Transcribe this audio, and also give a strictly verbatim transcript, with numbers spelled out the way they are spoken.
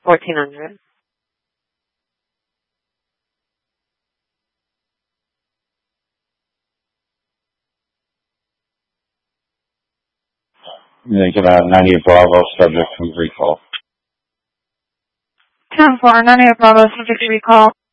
fourteen hundred. Lincoln uh, ninety-eight Bravo, subject to recall. ten four, ninety-eight Bravo, subject to recall.